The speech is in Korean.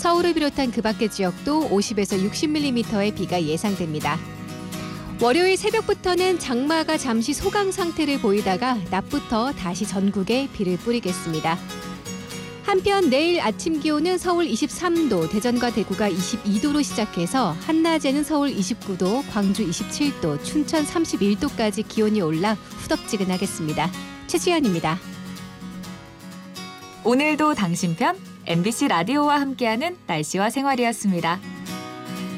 서울을 비롯한 그 밖의 지역도 50에서 60mm의 비가 예상됩니다. 월요일 새벽부터는 장마가 잠시 소강 상태를 보이다가 낮부터 다시 전국에 비를 뿌리겠습니다. 한편 내일 아침 기온은 서울 23도, 대전과 대구가 22도로 시작해서 한낮에는 서울 29도, 광주 27도, 춘천 31도까지 기온이 올라 후덥지근하겠습니다. 최지연입니다. 오늘도 당신 편 MBC 라디오와 함께하는 날씨와 생활이었습니다.